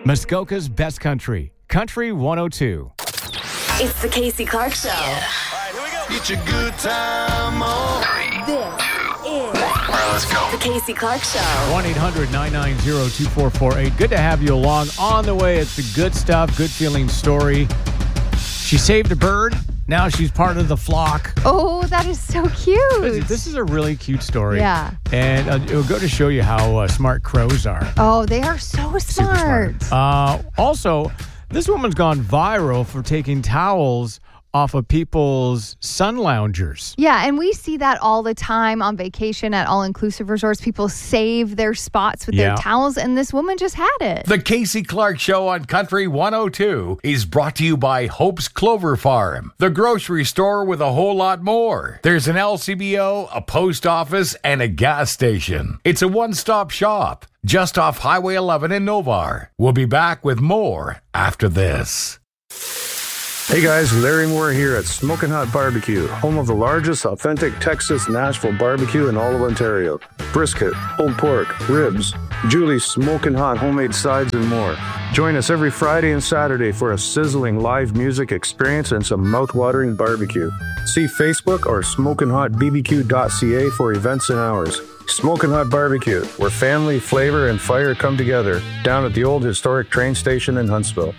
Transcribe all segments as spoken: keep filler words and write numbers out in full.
Muskoka's best country, Country one oh two. It's the Casey Clark Show. Yeah. All right, here we go. Get your good time on. Three, this two, is all right, let's go. the Casey Clark Show. one eight hundred nine nine zero two four four eight. Good to have you along. On the way, it's the good stuff, good feeling story. She saved a bird. Now she's part of the flock. Oh, that is so cute. This is a really cute story. Yeah. And uh, it will go to show you how uh, smart crows are. Oh, they are so Super smart. smart. Uh, also, this woman's gone viral for taking towels off of people's sun loungers. Yeah, and we see that all the time on vacation at all-inclusive resorts. People save their spots with Yeah. their towels, and this woman just had it. The Casey Clark Show on Country one oh two is brought to you by Hope's Clover Farm, the grocery store with a whole lot more. There's an L C B O, a post office, and a gas station. It's a one-stop shop just off Highway eleven in Novar. We'll be back with more after this. Hey guys, Larry Moore here at Smokin' Hot Barbecue, home of the largest authentic Texas Nashville barbecue in all of Ontario. Brisket, pulled pork, ribs, Julie's Smokin' Hot homemade sides and more. Join us every Friday and Saturday for a sizzling live music experience and some mouth-watering barbecue. See Facebook or smokin hot b b q dot c a for events and hours. Smokin' Hot Barbecue, where family, flavor, and fire come together, down at the old historic train station in Huntsville.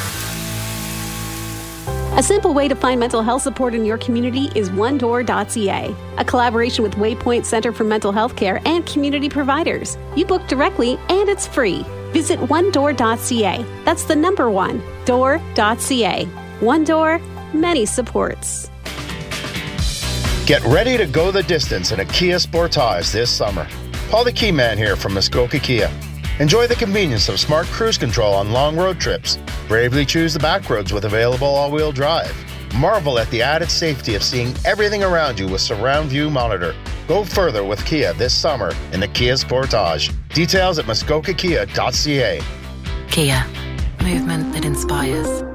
A simple way to find mental health support in your community is one door dot c a, a collaboration with Waypoint Center for Mental Health Care and community providers. You book directly and it's free. Visit one door dot c a. That's the number one, door dot c a. One door, many supports. Get ready to go the distance in a Kia Sportage this summer. Paul the Key Man here from Muskoka Kia. Enjoy the convenience of smart cruise control on long road trips. Bravely choose the back roads with available all-wheel drive. Marvel at the added safety of seeing everything around you with surround view monitor. Go further with Kia this summer in the Kia Sportage. Details at muskoka kia dot c a. Kia, movement that inspires.